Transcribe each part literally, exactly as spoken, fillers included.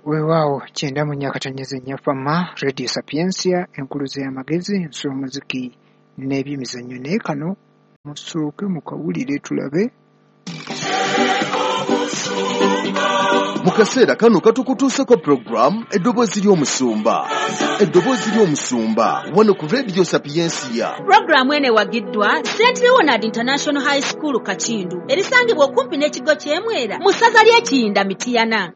Weewaawo kyenda mu nnyakatanyeze nnyafama Radio Sapiensia enkuluze y'amagezi nsolo muziki n'ebyemizannyo naye kano musooke mukawulire tulabe. Mu kaseera kano katukutuuseko program eddoboozi ly'omusumba eddoboozi ly'omusumba wano ku Radio Sapiensia. Programu ene wagiddwa Saint Leonard International High School Kakindu erisangibwa okumpi n'ekigo ky'Emwera mu ssaza ly'Ekiyinda Mityana.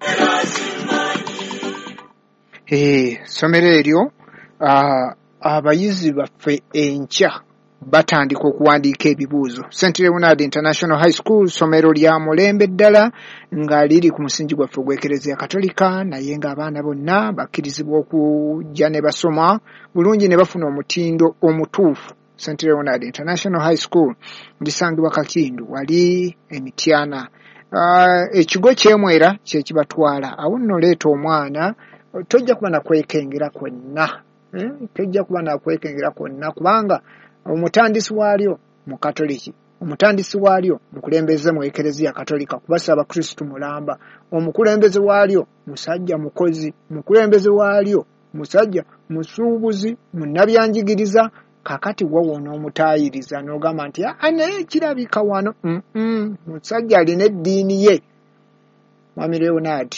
Eh, somero eryo uh, abayizi baffe enkya batandika okuwandiika ebibuuzo. Saint Leonard International High School somero lya mulembe ddala nga liri ku musingi gwaffe gw'Ekereziya Katolika naye ng'abaana bonna bakkirizibwa okujja ne basoma bulungi ne bafuna omutindo omutuufu. Saint Leonard International High School lisangibwa Kakindu wali Emityana. Uh, ekigo ky'Emwera kye kibatwala awo nno leeta omwana tojja kuba nakwekengera kwonna eh? tojja kuba nakwekengera kwonna kubanga omutandisi waalyo mu Katoliki, omutandisi waalyo mukulembeze mu Ekereziya Katolika kubasa abakristu mulamba, omukulembeze waalyo musajja mukozi, mukulembeze waalyo musajja musuubuzi, munnabyanjigiriza. Kakati wawona omutaayiriza n'ogamba nti naye kirabika wano mm -mm. musajja alina eddiini ye. Mwami Leonard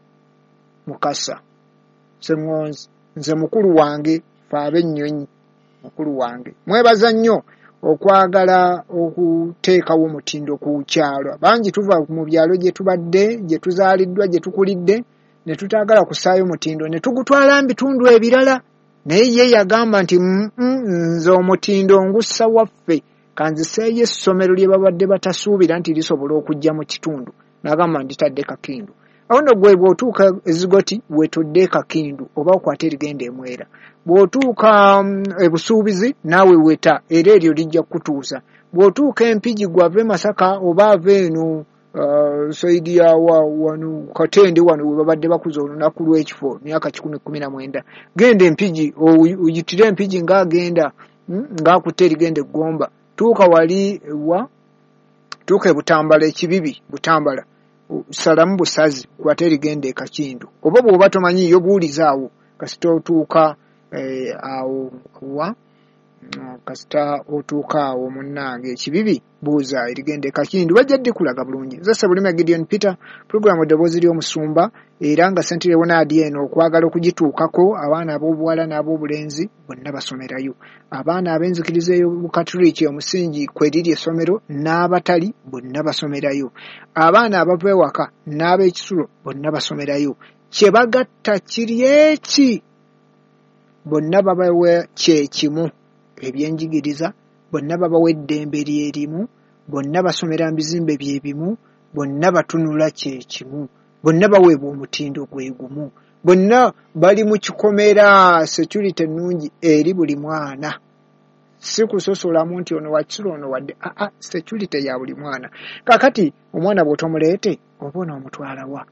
Mukasa Seng'onzi nze mukulu wange faabe ennyonyi mukulu wange mwebaza nnyo okwagala okuteekawo omutindo ku kyalo. Bangi tuva mu byalo gye tubadde gye tuzaaliddwa gye tukulidde ne tutaagala kusaayo mutindo ne tugutwala mbitundu ebirala naye ye yagamba nti mm -mm, nze omutindo ngussa waffe kanziseeyo essomero lye babadde batasuubira nti lisobola okujja mu kitundu n'agamba nditadde Kakindu. Awo nno gwe bw'otuuka ezigoti wetodde Kakindu oba okwata erigenda Emwera, bw'otuuka um, ebusuubizi naawe weta era eryo lijja kutuusa. Bw'otuuka Empigi gwave Masaka oba ave eno uh, saidi ya wa, wano Katende wano we babadde bakuza olunaku lw'ekifo myaka kikumi kumi na mwenda genda Empigi oyitire Empigi ng'agenda mm, ng'akutte erigenda Eggomba tuuka wali wa tuuka e Butambala ekibibi Butambala salamu busazi kwate erigenda e Kakindu oba bw'oba tomanyiiyo buulizaawo kasita otuuka eh, awo wa kasita otuuka awo munnange ekibibi buuza erigenda e Kakindu bajja ddikulaga bulungi. Nze Sebulime Gideon Peter programu eddoboozi ly'omusumba era nga Saint Leonard eno okwagala okugituukako abaana ab'obuwala n'ab'obulenzi bonna basomerayo, abaana ab'enzikiriza y'Obukatuliki omusingi kweriri essomero n'abatali bonna basomerayo, abaana abava ewaka n'ab'ekisulo bonna basomerayo. Kye bagatta kiri eki bonna babawe kyekimu ebyenjigiriza, bonna babawa eddembe lyerimu, bonna basomera mu bizimbe bye bimu, bonna batunula kyekimu, bonna baweebwa omutindo gwe gumu, bonna bali mu kikomera security ennungi eri buli mwana. Si kusosolamu nti ono wakisulo ono wadde aa security ya buli mwana. Kakati omwana bw'otomuleete oba onoomutwala wa?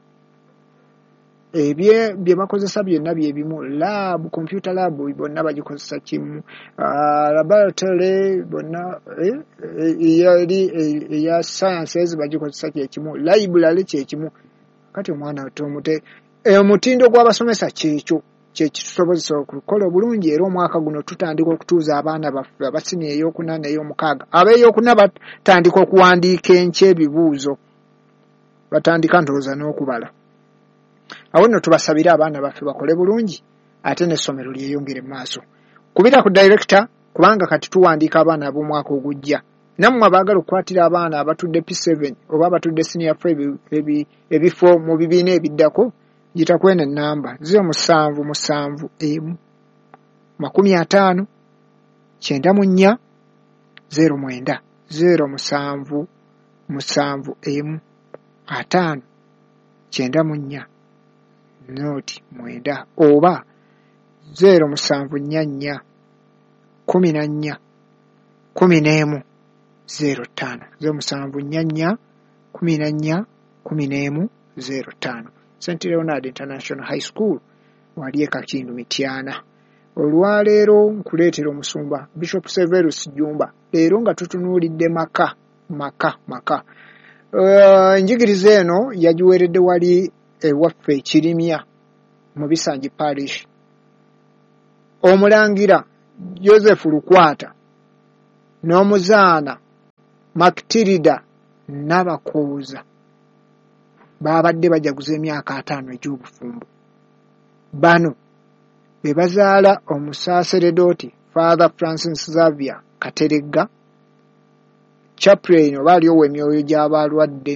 Ebye bye bakozesa byonna bye bimu, lab computer lab bonna bagikozesa kimu, uh, laboratory bonna eh, yali eh, ya sciences bagikozesa kye kimu, library kye kimu. Kati omwana tomute omutindo gw'abasomesa kyekyo kye kitusobozesa okukola obulungi era omwaka guno tutandika okutuuza abaana baffe abasini ey'okuna n'ey'omukaaga. Ab'ey'okuna batandika okuwandiika enkya ebibuuzo, batandika ndowooza n'okubala. Awo nno tubasabira abaana baffe bakole bulungi ate n'essomero lyeyongere mu maaso. Kubira ku director kubanga kati tuwandiika abaana ab'omwaka ogujja. Nammwe abaagala okukwatira abaana abatudde P seven oba abatudde senior five ebifo mu bibiina ebiddako yita kwene ennamba zero musanvu musanvu emu makumi ataano kyenda mu nnya zero mwenda zero musanvu musanvu emu ataano kyenda mu nnya noti mwenda oba zero musanvu nnya nnya kumi na nnya kumi n'emu zero ttaano zero musanvu nnya nnya kumi na nnya kumi n'emu zero ttaano. Saint Leonard International High School wali e Kakindu Mityana. Olwaleero nkuleetera omusumba Bishop Severus Jumba leero nga tutunuulidde maka maka maka uh, njigiriza eno yagiweeredde wali ewaffe Kirimya mu Bisanji Parish. Omulangira Joseph Lukwata n'omuzaana Makitirida Nabakooza babadde bajaguza emyaka ataano egy'obufumbo. Bano be bazaala omusaaseredooti Father Francis Xavier Kateregga, chaplain oba aliwo emyoyo gy'abalwadde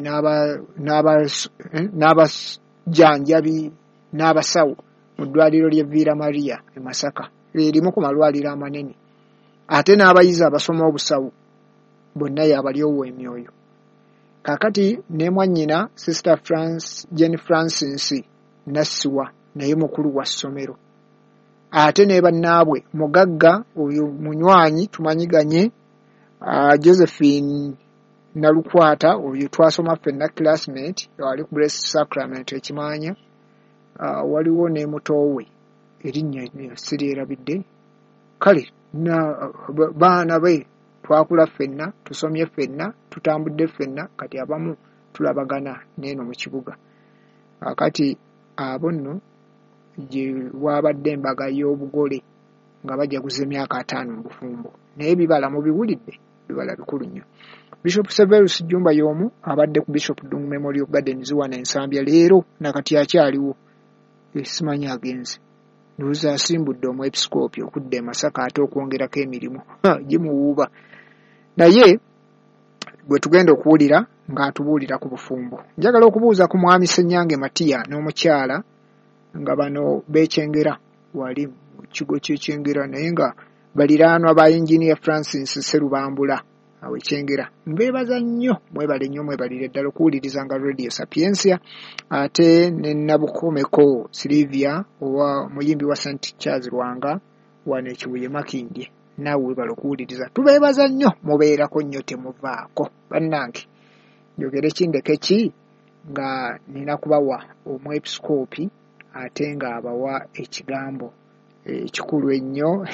n'abajjanjabi n'abasawo mu ddwaliro ly'e Villa Maria e Masaka, erimu ku malwaliro amanene, ate n'abayizi abasoma obusawo bonna y'abalyowo emyoyo. Kakati ne mwannyina Sister France, Jenny Francis Nassiwa naye mukulu wa ssomero, ate ne bannaabwe mugagga oyo munywanyi tumanyiganye uh, Josephine Nalukwata oyo twasoma ffenna classmate wali ku Blessed Sacrament ekimanya. Uh, waliwo ne mutoowe erinnya sirierabidde. Kale na uh, baana be twakula ffenna, tusomye ffenna, tutambudde ffenna, kati abamu tulabagana neeno mu kibuga. Akati abo nno gye wabadde embaga y'obugole nga bajaguza emyaka ataano mu bufumbo. Naye ebibala mubiwulidde, bibala bikulu nnyo. Bishop Severus Jumba y'omu abadde ku Bishop Dungu Memorial Gardens wano Ensambya leero nakati akyaliwo. Simanyi agenze. Ndowooza asimbudde omwepisikoopi okudda e Masaka ate okwongerako emirimu. Gimuwuuba. Naye bwe tugenda okuwulira ng'atubuulira ku bufumbo. Njagala okubuuza ku mwami Ssenyange Matiya n'omukyala nga bano beekyengera wali mu kigo ky'ekyengera naye nga baliraanwa ba Engineer Francis Serubambula awe Kyengera. Mbeebaza nnyo, mwebale nnyo mwebalire ddala okuwuliriza nga Radio Sapiensia, ate ne Nabukomeko Silvia owa muyimbi wa Saint Charles Lwanga wano ekibuye Makindye, naawe webale okuwuliriza. Tubeebaza nnyo, mubeerako nnyo temuvaako. Bannange njogere kindeke ki nga nina kubawa omwepisikoopi ate nga abawa ekigambo ekikulu ennyo.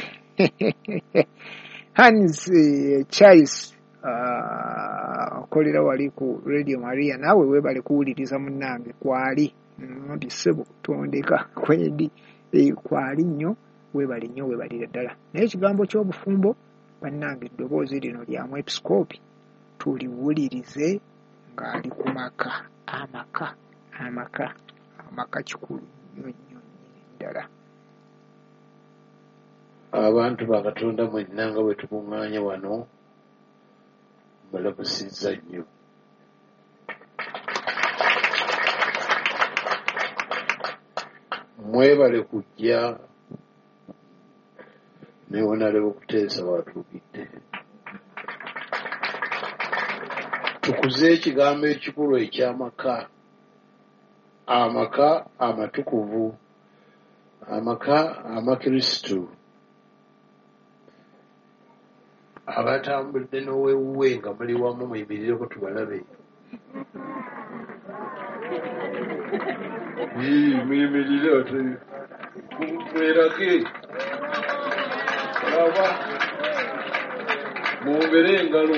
Hans uh, Charles okolera uh, wali ku Radio Maria, naawe webale kuwuliriza munnange kwali ndi sebo tondeka kwedi e, kwali nnyo webale nnyo webalira ddala. Naye ekigambo ky'obufumbo bannange eddoboozi lino lya mwepisikoopi tuliwulirize ng'ali ku maka amaka amaka amaka kikulu nnyo nnyo ddala. Abantu ba Katonda mwenna nga bwe tukuŋŋaanya wano mbalamusizza nnyo. Mwebale kujja ne Honorable Kuteesa watuukidde. Tukuze ekigambo ekikulu eky'amaka, amaka amatukuvu, amaka amakristu abatambudde n'owewuwe nga muli wamu muyimirireko tubalabe. Muyimirire ate mwerake aba mwongere engalo.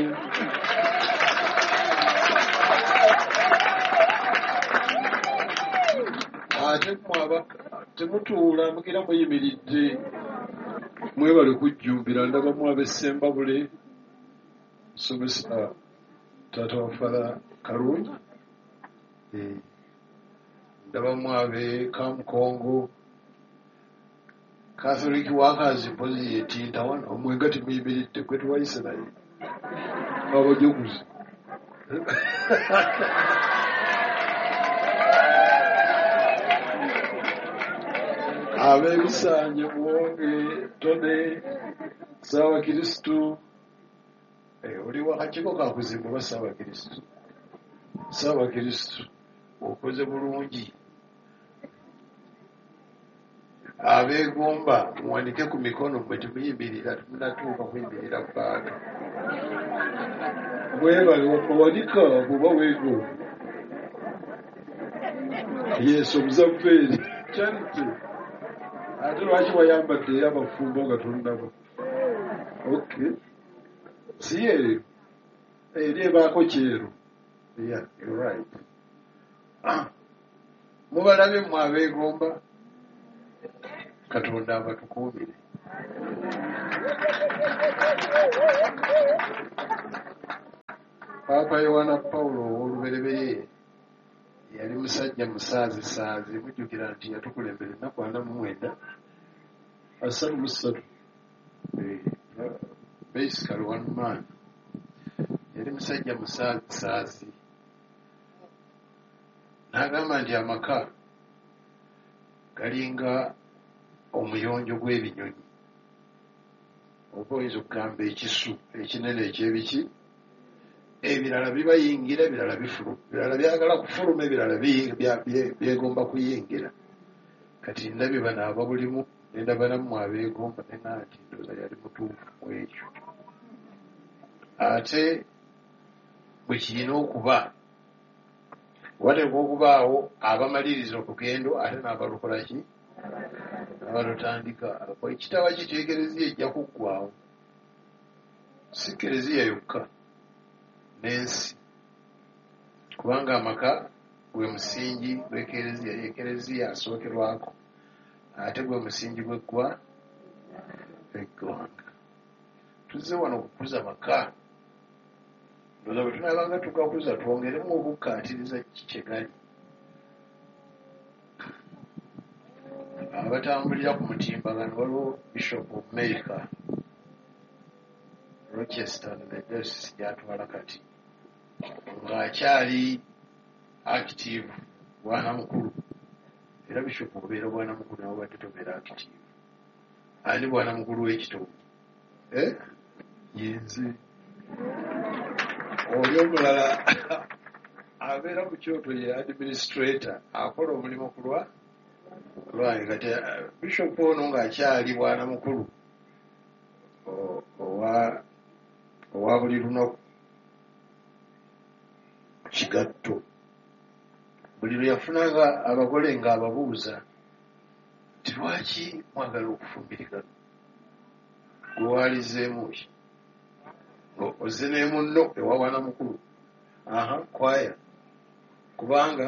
Ate mwaba temutuula mugira muyimiridde. Mwebale kujjumbira ndabamu ab'Essembabule Somesa taata wa Fala Kalungi, ndabamu ab'e Kamukongo Catholic Workers Pozi yetinta wano omwenga temuyimiridde kwe tuwayise naye abajoguzi. Ab'Ebisanje Muwonge Tone Saawa Kristu oli wakakiko kakuzimba ba Saawa Kristu. Saawa Kristu okoze bulungi. Ab'Egomba muwanike ku mikono mwe tumuyimbirira tumunatuuka kuyimbirira ku bantu. Mwebale okuwanika buba weego. Yesu omuzafeeri Charity. Ate lwaki wayambadde abafumbo nga tolunabo? Okay. Si eri. Eri ebaako kyeru. Yeah, you're right. Ah. Mubalabye mu Ab'Egomba. Katonda abatukuumire. Paapa Yohana Pawulo ow'olubereberye yali musajja musaazisaazi, mujjukira nti yatukulembera ennaku ana mu mwenda asatu mu ssatu, basically one man. Yali musajja musaazisaazi, n'agamba nti amaka galinga omuyonjo gw'ebinyonyi, oba oyinza okugamba ekisu ekinene ekyebiki, ebirala bibayingira, ebirala bifuluma, ebirala byagala kufuluma, ebirala byegomba kuyingira. Kati ndabye bano ababulimu nendaba nammwe abeegomba nenga nti ndooza yali mutuufu mu ekyo. Ate bwe kirina okuba wateekwa okubaawo abamaliriza olugendo ate n'abalukola ki, abalutandika. Ekitaba kiti ekereziya ejja kuggwaawo, si kereziya yokka n'ensi, kubanga amaka gwe musingi gw'ekereziya, ekereziya asookerwako, ate gwe musingi gw'eggwa eggwanga. Tuzze wano okukuza maka, ndooza bwe tunaabanga tugakuza twongeremu obukkaatiriza kye gali. Abatambulira ku mutimbagano waliwo Bishop of America Rochester ne diocese gy'atwala kati, ng'akyali active bwana mukulu, era Bishop obeera bwana mukulu nawe badde tobeera active. Ani bwana mukulu w'ekitongole? Eh? Yenze. Oli omulala abeera ku kyoto ye administrator, akola omulimu ku lwa lwange. Kati Bishop ono ng'akyali bwana mukulu owa owa buli lunaku kigatto. Buli lwe yafunanga abagole ng'ababuuza nti lwaki mwagala okufumbirigana, gwewalizeemu ki? Ozze ne munno ewa bwana mukulu, aha kwaya, kubanga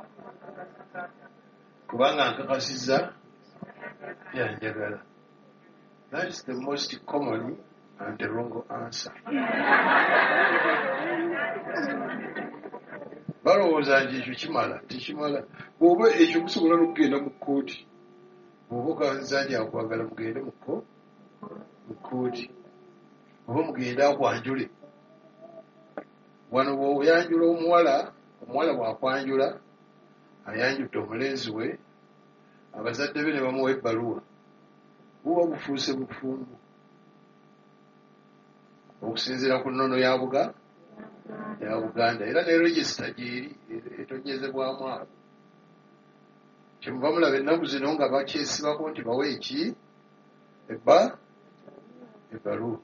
kubanga nkakasizza byanjagala. That is the most common and the wrong answer. Balowooza nti ekyo kimala, tekimala. Bw'oba ekyo musobola n'okugenda mu kkooti, bw'oba oganza nti akwagala mugende mu kkooti, oba mugende akwanjule. Wano bw'oyanjula omuwala, omuwala bw'akwanjula ayanjudde omulenzi we, abazadde be ne bamuwa ebbaluwa, buba bufuuse bufumbo okusinziira ku nnono ya buga ya Buganda, era ne regisita gyeri etonyezebwamu abo. Kyemuva mulaba ennaku zino nga bakyesibako nti bawe eki ebba ebbaluwa,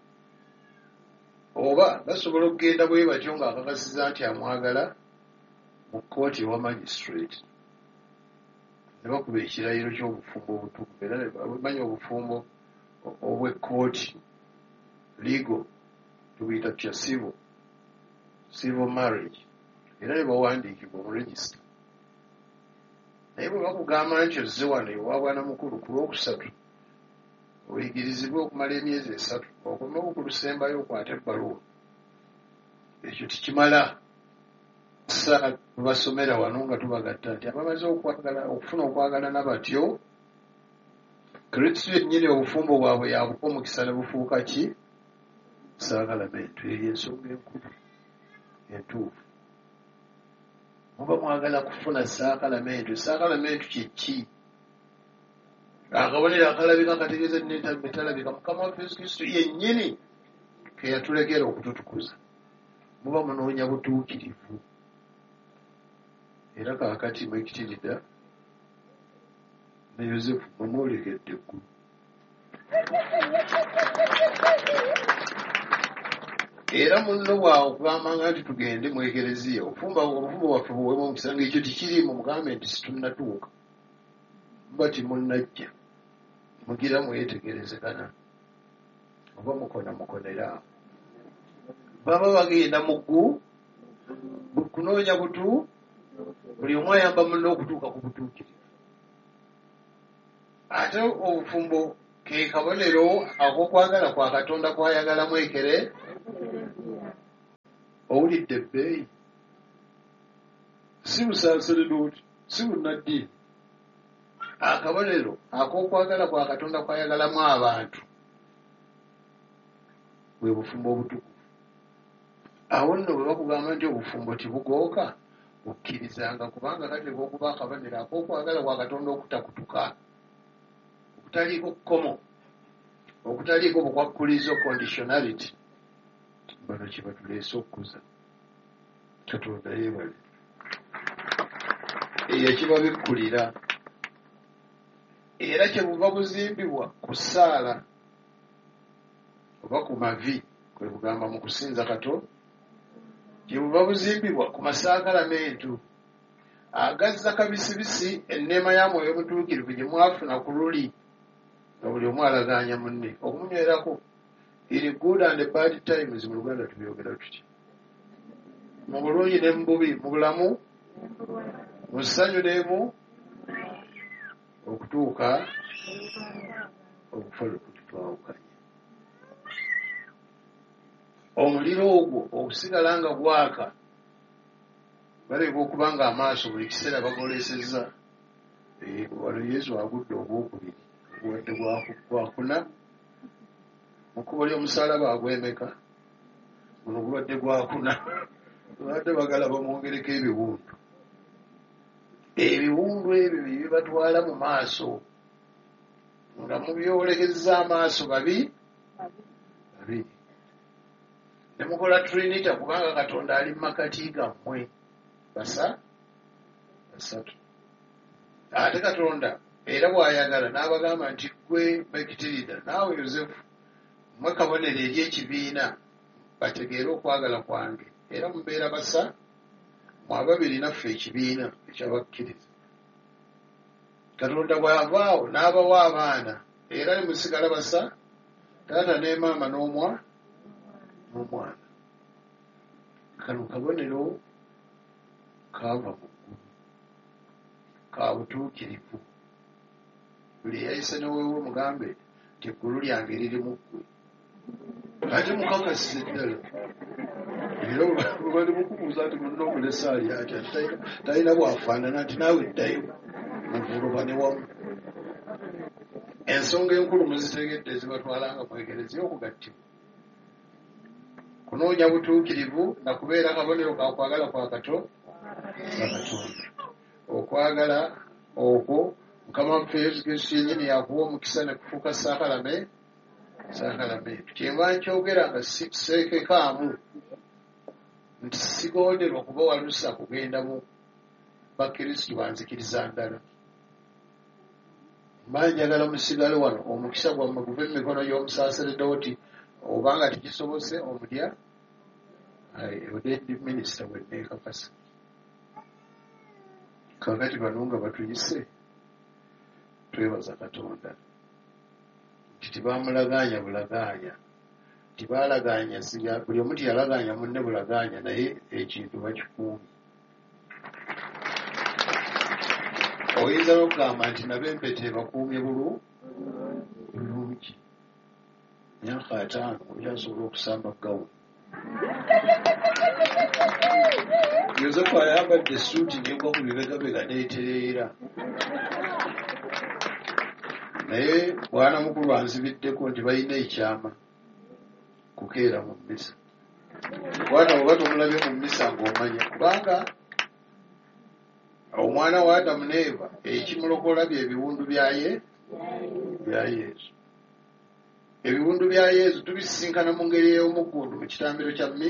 oba basobola okugenda bwe batyo ng'akakasiza nti amwagala mu kkooti ewa magistrate, ne bakuba ekirayiro ky'obufumbo obutuufu. Era bamanya obufumbo obw'ekkooti legal tubuyita tutya civil civil marriage, era ne bawandiikibwa mu register. Naye bwe bakugamba nti ozze wano ewa bwana mukulu ku lwokusatu, oyigirizibwa okumala emyezi esatu, okomewo ku lusembayo okwata ebbaluwa, ekyo tikimala. Saa tubasomera wano nga tubagatta nti abamaze okwagala okufuna okwagalana batyo, Kristo yennyini obufumbo bwabwe yabuka omukisa ne bufuuka ki? Saakalamentu. Eyo ensonga enkulu entuufu. Muba mwagala kufuna saakalamentu. Saakalamentu kye ki? Akabonero akalabika akategeeza netalabika, Mukama waffe Yesu Kristo yennyini ke yatulekera okututukuza. Muba munoonya butuukirivu. Era kaakati mwekitirida ne Yozefu mumwolekedde eggulu. Era munno bwawe okugambanga nti tugende mu ekereziya, obufumbo bwaffe buweemu omukisa, ng'ekyo tikiriimu, mugambe nti situnnatuuka. Muba timunnajja, mugira mwetegerezekana, oba mukona mukonera awo. Baba bagenda mu ggu kunoonya butu, buli omu ayamba munno okutuuka ku butuukirivu. ate obufumbo ke kabonero ak'okwagala kwa Katonda kwayagala mwekere owulidde ebbeeyi si busaaserdoti si bunnaddiini akabonero ak'okwagala kwa Katonda kwayagalamu abantu bwe bufumbo obutukuvu. Awo nno bwe bakugamba nti obufumbo tibugooka okkirizanga kubanga kateeka okuba akabonero ak'okwagala kwa Katonda okutakutuka okutaliiko kkomo okutaliiko bukwakkulizo conditionality. Bano kye batuleese okukuza Katonda yeebale eyakibabikkulira era kyebuva buzimbibwa ku ssaala oba ku mavi kwe bugamba mu kusinza Katonda kyebuva buzimbibwa ku masaakalamentu agazza kabisibisi enneema ya Mwoyo Mutuukirivu gye mwafuna ku luli nga buli omu alagaanya munne okumunywerako. In good and bad times mu Luganda tubyogera tutya, mu bulungi ne mu bubi, mu bulamu mu ssanyu n'emu okutuuka okufa lwe kututwawukanye. Omuliro ogwo okusigala nga gwaka baleka okuba nga amaaso buli kiseera bagolesezza. Wano Yesu agudde ogwokubiri obuwadde gwakuna mu kkubo ly'omusaalaba agwemeka guno gulwadde gwakuna badde bagala bamwongereko ebiwundu. Ebiwundu ebyo bye bibatwala mu maaso nga mubyolekeza amaaso babi babiri ne mukola trinita kubanga Katonda ali mu makati gammwe basa basatu. Ate Katonda era bw'ayagala n'abagamba nti gwe Mekitirida naawe Yozefu mmwe kabonero eri ekibiina bategeere okwagala kwange era mubeera basa mu ababiri naffe ekibiina ekyabakkiriza. Katonda bw'avaawo n'abawa abaana era ne musigala basa taata ne maama n'omwa n'omwana. Kano kabonero kaava mu ggulu ka butuukirivu. Buli eyayise n'oweewe mugambe nti eggulu lyange liri mu ggwe ate mukakasize ddala. Era bwe bali mukubuuza nti munna omulesa ali atya talina bwafaanana nti naawe ddayo muvulubane wamu. Ensonga enkulu muzitegedde ezibatwalanga mwegerezi okugattibwa kunoonya butuukirivu na kubeera kabonero ka kwagala kwa Katonda. Okwagala okwo Mukama waffe Yesu Kristo yennyini yakuwa omukisa ne kufuuka saakalame saakalamentu. Kyenva nkyogera nga seekekaamu nti sigonderwa kuba walusa kugenda mu bakristu banzikiriza ndala. Mba njagala musigale wano omukisa gwammwe guve mu mikono y'omusaaseredooti obanga tekisobose omulya ordained minister bwenneekakasa. Kakati bano nga batuyise twebaza Katonda nti tibamulagaanya bulagaanya tibaalagaanya siga buli omu tiyalagaanya munne bulagaanya naye ekintu bakikuumye. Oyinza n'okugamba nti nab'empete bakuumye bulu bulungi myaka ataano okyasobola okusamba gawuni. Yozefu ayambadde essuuti n'egwa ku bibegabega n'etereera naye bwana mukulu anzibiddeko nti balina ekyama kukeera mu mmisa. Bwana bwe batomulabye mu mmisa ng'omanya kubanga omwana wa Adamu ne Eva ekimulokola bye ebiwundu byaye bya Yesu. Ebiwundu bya Yesu tubisisinkana mu ngeri ey'omuggundu mu kitambiro kya mmi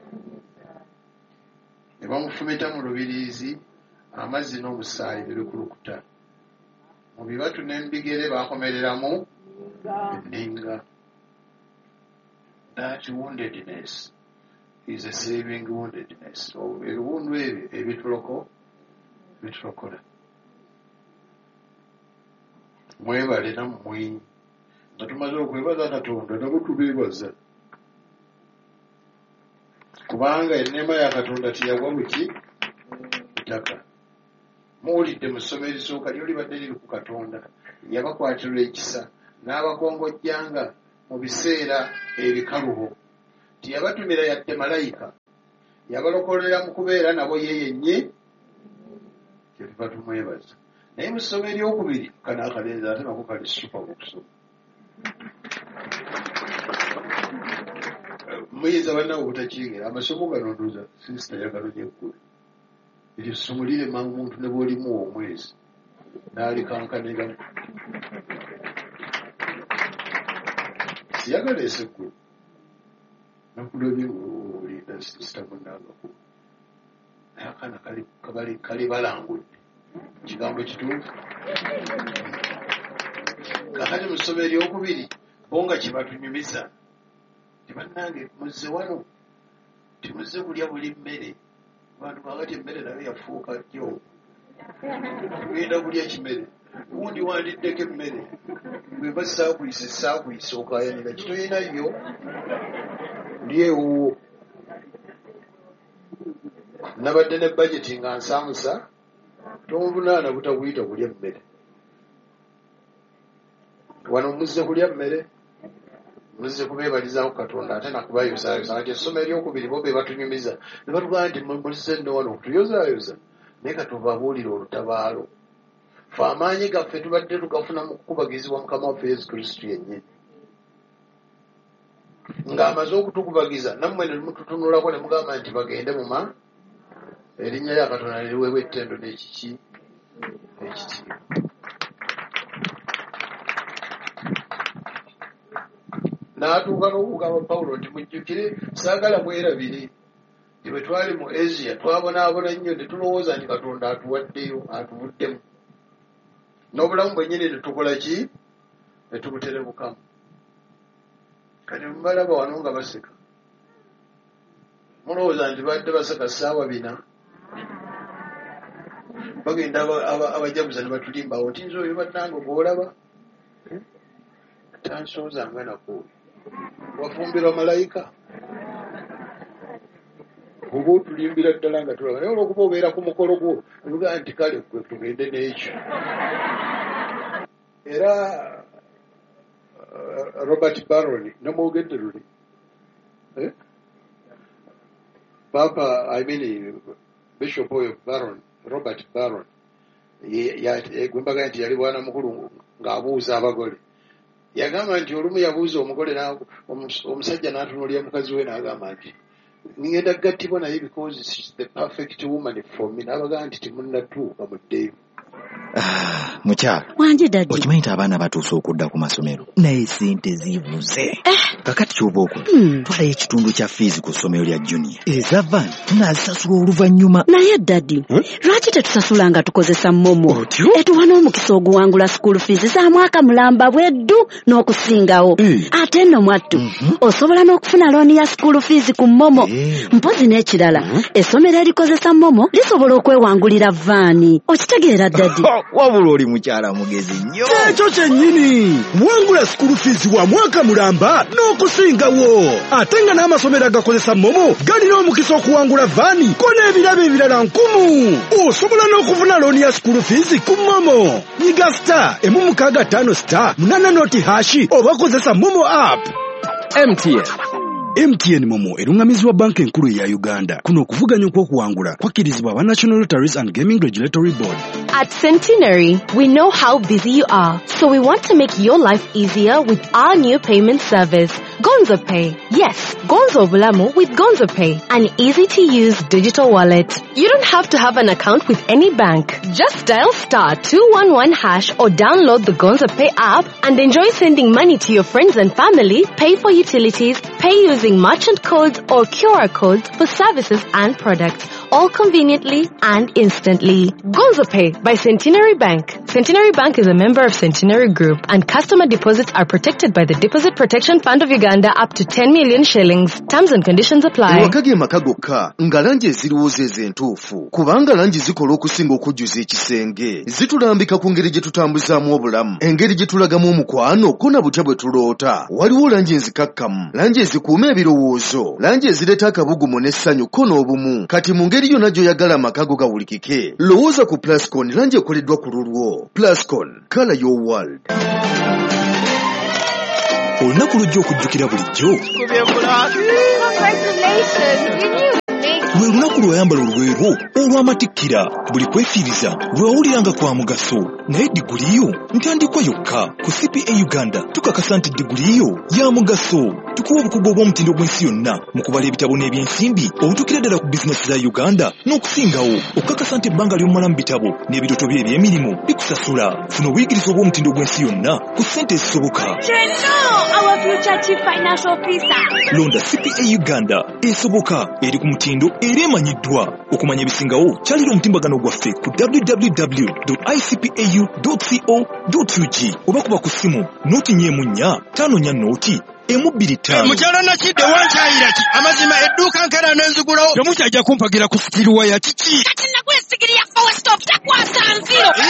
ne bamufumita mu lubiriizi amazzi n'omusaayi ne bikulukuta mu bibatu n'embigere bakomereramu enninga. That woundedness is a saving woundedness. Ebiwundu ebyo ebituloko bitulokola. Mwebale nammwe nga tumaze okwebaza Katonda nabo tubeebaza kubanga enneema ya Katonda teyagwa buki butaka. muwulidde mu ssomero erisooka lyoli badde liri ku Katonda yabakwatirwa ekisa n'abakongojjanga mu biseera ebikalubo tiyabatumira yadde malayika yabalokolera mu kubeera nabo yeyenye kyetuva tumwebaza naye mu ssomero eryokubiri kana akalenzi ate nako kali supa okusoma muyinza bannawe obutakiyigira amasomo gano nduza sisita yagalonye eggulu eryo ssomo lirema omuntu ne bw'olimuwa omwezi n'alikankanira siyagaleese eggulu nakulobye olinda sisita munnangakulu naye akaana kali balangudde kigambo kituufu kakati mu ssomero eryokubiri bo nga kyebatunyumiza tibannange muzze wano timuzze kulya buli mmere abantu kakati emmere nayo yafuuka jjo tugenda kulya kimere uwundi wandiddeko emmere bweba saakuyise saakuyise okayanira kitoyinayo lyewuwo nabadde ne bajeti nga nsaamusa tomuvunaana butaguyita kulya mmere wano muzze kulya mmere muzze kubeebalizaaku Katonda ate nakubayozaayoza kati essomero eryokubiri bo be batunyumiza ne batugamba nti muzze nno wano okutuyozaayoza naye katubabuulira olutabaalo fe amaanyi gaffe tubadde tugafuna mu kukubagizibwa Mukama waffe Yesu Kristo yennyini ng'amaze okutukubagiza nammwe ne mututunulako ne mugamba nti bagende muma erinnya lya Katonda liriweebwa ettendo n'ekiki ekitiibwa n'atuuka n'okugamba Pawulo nti mujjukire saagala bwerabire nti bwe twali mu Asia twabonaabona nnyo ne tulowooza nti Katonda atuwaddeyo atuvuddemu n'obulamu bwennyini ne tukola ki ne tubuterebukamu kati mubalaba wano nga baseka mulowooza nti badde baseka ssaawa bina bagenda abajaguza ne batulimbawo nti nze oyo bannange gw'olaba tansoozanga nakuwe wafumbirwa malayika oba otulimbira ddala nga tulaba naye olwokuba obeera ku mukolo gwo olugaa nti kale gwe tugende n'ekyo era Robert Barron namwogedde luli papa I mean Bishop oyo Barron Robert Barron gwembaga nti yali bwana mukulu ng'abuuza abagole yagamba nti olumu yabuuza omugole omusajja n'atunuulira mukazi we n'agamba nti ngenda gattibwa naye because she's the perfect woman for me n'abagamba nti timunnatuuka muddeyo mukyala wanje dadi okimanyi nti abaana batuuse okudda ku masomero naye sente zibuze eh. kakati ky'oba okola hmm. twalayo ekitundu kya fiizi ku ssomero lya junior eza van tunaazisasula oluvannyuma naye dadi hmm? lwaki tetusasula nga tukozesa momo etuwa n'omukisa oguwangula school fees za mwaka mulamba bweddu n'okusingawo hey. ate nno mwattu mm-hmm. osobola n'okufuna looni ya school fees ku momo hey. mpozi n'ekirala mm-hmm. essomero erikozesa momo lisobola okwewangulira vaani okitegeera dadi wabula oli mukyala mugezi nnyo ekyo kyennyini muwangula school fees wa mwaka mulamba n'okusingawo ate nga n'amasomero agakozesa momo galina omukisa okuwangula vaani ko n'ebirabo ebirala nkumu osobola n'okufuna looni ya school fees ku momo nyiga star emu mukaaga ttaano star munana noti hashi oba kozesa momo app. M T N M T N Momo erungamizibwa banka enkulu ya Uganda. Kuno okuvuganya okw'okuwangula kwakkirizibwa aba National Lotteries and Gaming Regulatory Board. At Centenary, we know how busy you are, so we want to make your life easier with our new payment service, Gonzo Pay. Yes, Gonzo Bulamu with Gonzo Pay, an easy-to-use digital wallet. You don't have to have an account with any bank. Just dial star two one one hash or download the Gonzo Pay app and enjoy sending money to your friends and family, pay for utilities, pay using merchant codes or Q R codes for services and products, all conveniently and instantly. Gonzo Pay by Centenary Bank. Centenary Bank is a member of Centenary Group, and customer deposits are protected by the Deposit Protection Fund of Uganda up to ten million shillings. Terms and conditions apply. Wakage makagoka nga langi eziriwooza ezentuufu kubanga langi zikola okusinga okujjuza ekisenge zitulambika ku ngeri gye tutambuzaamu obulamu engeri gye tulagamu omukwano ko na butya bwe tuloota waliwo langi enzikakkamu langi ezikuuma ebirowoozo langi ezireeta akabugumu n'essanyu ko n'obumu kati mu ngeri ngeri yonna gy'oyagala amaka go gawulikike lowooza ku Plascon langi ekoleddwa ku lulwo. Plascon, color your world. Olunaku lujja okujjukira bulijjo lwe lunaku lw'oyambala olweru olw'amatikkira buli kwefiiriza lw'owuliranga kwa mugaso. Naye diguli yo ntandikwa yokka ku C P A Uganda tukakasa nti diguli yo ya mugaso. Tukuwa obukugu obw'omutindo gw'ensi yonna mu kubala ebitabo n'ebyensimbi obutuukira ddala ku bizinesi za Uganda n'okusingawo okukakasa nti ebbanga ly'omala mu bitabo n'ebirooto bye eby'emirimu bikusasula. Funa obuyigiriza obw'omutindo gw'ensi yonna ku ssente ezisoboka. Londa C P A Uganda esoboka eri ku mutindo era emanyiddwa. Okumanya ebisingawo kyalira omutimbagano gwaffe ku w w w dot i c p a u dot co dot u g oba kuba ku ssimu nooti nnyemu nnya ttaano nnya nooti emu bbiri ttaano. Mukyala Nakidde wankyayira ki amazima edduuka nkera n'enzigulawo temukyajja kumpagira ku sikiriwa ya kiki. Kati nagwe sigiri ya Power Stop takwasa nziro.